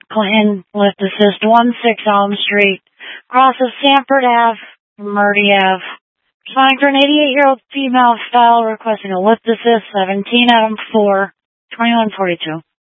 Clinton, lift assist 16 Elm Street, cross of Sanford Ave, Murdy Ave. Responding for an 88-year-old female fell requesting a lift assist 17 Adam 4, 2142.